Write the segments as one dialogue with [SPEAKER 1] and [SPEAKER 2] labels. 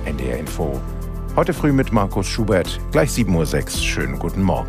[SPEAKER 1] NDR Info. Heute früh mit Markus Schubert, gleich 7:06 Uhr. Schönen guten Morgen.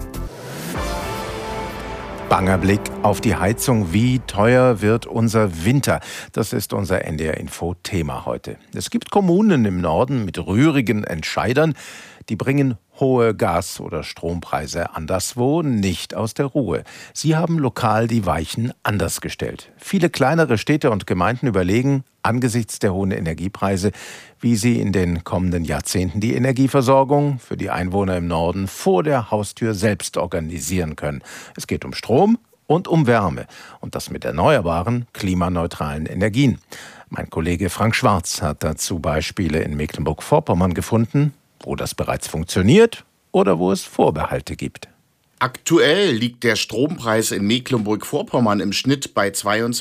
[SPEAKER 1] Banger Blick auf die Heizung. Wie teuer wird unser Winter? Das ist unser NDR Info Thema heute. Es gibt Kommunen im Norden mit rührigen Entscheidern, die bringen hohe Gas- oder Strompreise anderswo nicht aus der Ruhe. Sie haben lokal die Weichen anders gestellt. Viele kleinere Städte und Gemeinden überlegen, angesichts der hohen Energiepreise, wie sie in den kommenden Jahrzehnten die Energieversorgung für die Einwohner im Norden vor der Haustür selbst organisieren können. Es geht um Strom und um Wärme und das mit erneuerbaren, klimaneutralen Energien. Mein Kollege Frank Schwarz hat dazu Beispiele in Mecklenburg-Vorpommern gefunden, wo das bereits funktioniert oder wo es Vorbehalte gibt.
[SPEAKER 2] Aktuell liegt der Strompreis in Mecklenburg-Vorpommern im Schnitt bei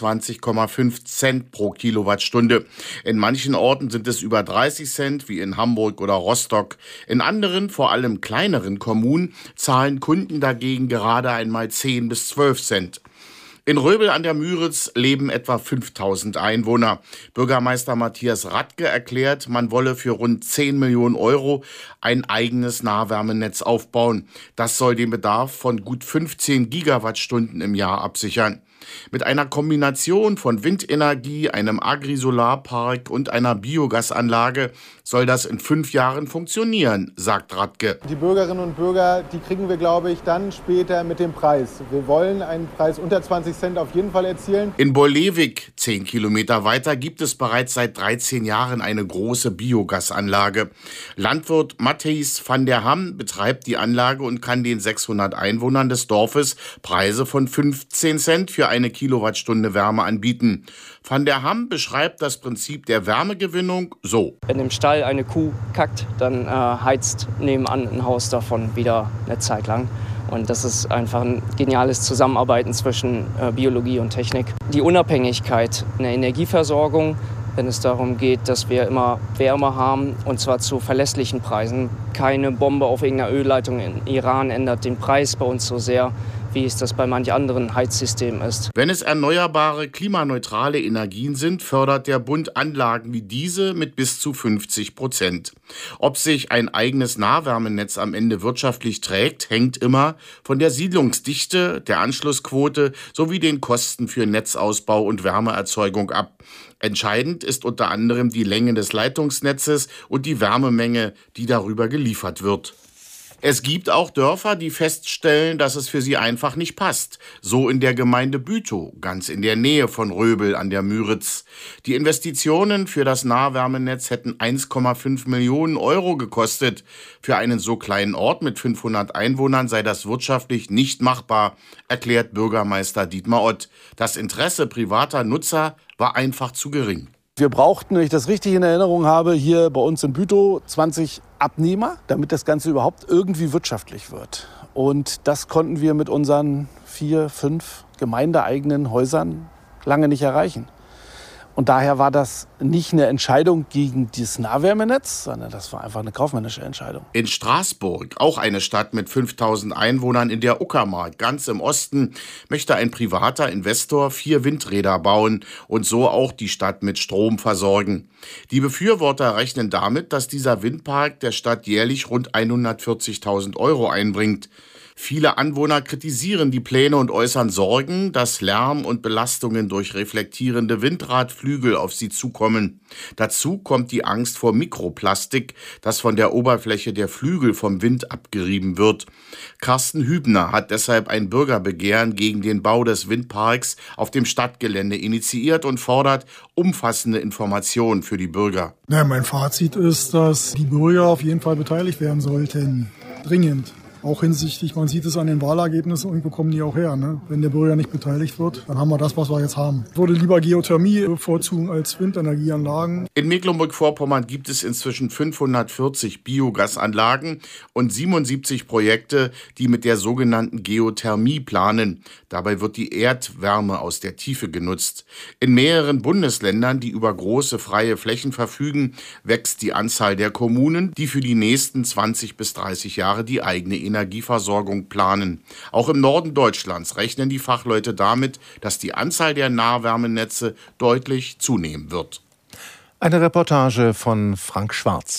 [SPEAKER 2] 22,5 Cent pro Kilowattstunde. In manchen Orten sind es über 30 Cent, wie in Hamburg oder Rostock. In anderen, vor allem kleineren Kommunen, zahlen Kunden dagegen gerade einmal 10 bis 12 Cent. In Röbel an der Müritz leben etwa 5000 Einwohner. Bürgermeister Matthias Radke erklärt, man wolle für rund 10 Millionen Euro ein eigenes Nahwärmenetz aufbauen. Das soll den Bedarf von gut 15 Gigawattstunden im Jahr absichern. Mit einer Kombination von Windenergie, einem Agrisolarpark und einer Biogasanlage soll das in 5 Jahren funktionieren, sagt Radke.
[SPEAKER 3] Die Bürgerinnen und Bürger, die kriegen wir, glaube ich, dann später mit dem Preis. Wir wollen einen Preis unter 20 Cent auf jeden Fall erzielen.
[SPEAKER 2] In Borlewig, 10 Kilometer weiter, gibt es bereits seit 13 Jahren eine große Biogasanlage. Landwirt Matthijs van der Ham betreibt die Anlage und kann den 600 Einwohnern des Dorfes Preise von 15 Cent für eine Kilowattstunde Wärme anbieten. Van der Ham beschreibt das Prinzip der Wärmegewinnung so.
[SPEAKER 4] Wenn im Stall eine Kuh kackt, dann heizt nebenan ein Haus davon wieder eine Zeit lang. Und das ist einfach ein geniales Zusammenarbeiten zwischen Biologie und Technik. Die Unabhängigkeit in der Energieversorgung, wenn es darum geht, dass wir immer Wärme haben, und zwar zu verlässlichen Preisen. Keine Bombe auf irgendeiner Ölleitung in Iran ändert den Preis bei uns so sehr, wie es das bei manch anderen Heizsystemen ist.
[SPEAKER 2] Wenn es erneuerbare, klimaneutrale Energien sind, fördert der Bund Anlagen wie diese mit bis zu 50%. Ob sich ein eigenes Nahwärmenetz am Ende wirtschaftlich trägt, hängt immer von der Siedlungsdichte, der Anschlussquote sowie den Kosten für Netzausbau und Wärmeerzeugung ab. Entscheidend ist unter anderem die Länge des Leitungsnetzes und die Wärmemenge, die darüber geliefert wird. Es gibt auch Dörfer, die feststellen, dass es für sie einfach nicht passt. So in der Gemeinde Bütow, ganz in der Nähe von Röbel an der Müritz. Die Investitionen für das Nahwärmenetz hätten 1,5 Millionen Euro gekostet. Für einen so kleinen Ort mit 500 Einwohnern sei das wirtschaftlich nicht machbar, erklärt Bürgermeister Dietmar Ott. Das Interesse privater Nutzer war einfach zu gering.
[SPEAKER 5] Wir brauchten, wenn ich das richtig in Erinnerung habe, hier bei uns in Bütow 20 Abnehmer, damit das Ganze überhaupt irgendwie wirtschaftlich wird. Und das konnten wir mit unseren 4, 5 gemeindeeigenen Häusern lange nicht erreichen. Und daher war das nicht eine Entscheidung gegen das Nahwärmenetz, sondern das war einfach eine kaufmännische Entscheidung.
[SPEAKER 2] In Straßburg, auch eine Stadt mit 5000 Einwohnern in der Uckermark, ganz im Osten, möchte ein privater Investor 4 Windräder bauen und so auch die Stadt mit Strom versorgen. Die Befürworter rechnen damit, dass dieser Windpark der Stadt jährlich rund 140.000 Euro einbringt. Viele Anwohner kritisieren die Pläne und äußern Sorgen, dass Lärm und Belastungen durch reflektierende Windradflügel auf sie zukommen. Dazu kommt die Angst vor Mikroplastik, das von der Oberfläche der Flügel vom Wind abgerieben wird. Carsten Hübner hat deshalb ein Bürgerbegehren gegen den Bau des Windparks auf dem Stadtgelände initiiert und fordert umfassende Informationen für die Bürger.
[SPEAKER 6] Ja, mein Fazit ist, dass die Bürger auf jeden Fall beteiligt werden sollten. Dringend. Auch hinsichtlich, man sieht es an den Wahlergebnissen, und bekommen die auch her. Ne? Wenn der Bürger nicht beteiligt wird, dann haben wir das, was wir jetzt haben. Ich würde lieber Geothermie bevorzugen als Windenergieanlagen.
[SPEAKER 2] In Mecklenburg-Vorpommern gibt es inzwischen 540 Biogasanlagen und 77 Projekte, die mit der sogenannten Geothermie planen. Dabei wird die Erdwärme aus der Tiefe genutzt. In mehreren Bundesländern, die über große freie Flächen verfügen, wächst die Anzahl der Kommunen, die für die nächsten 20 bis 30 Jahre die eigene Energieversorgung planen. Auch im Norden Deutschlands rechnen die Fachleute damit, dass die Anzahl der Nahwärmenetze deutlich zunehmen wird.
[SPEAKER 1] Eine Reportage von Frank Schwarz.